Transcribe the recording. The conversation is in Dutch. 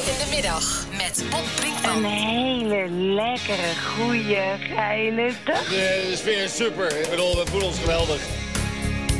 in de middag met Bob Brinkman. Een hele lekkere, goede, geile dag. De sfeer is super. Ik bedoel, we voelen ons geweldig.